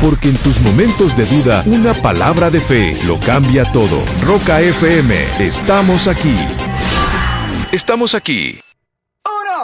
porque en tus momentos de duda, una palabra de fe lo cambia todo. Roca FM, estamos aquí. Estamos aquí.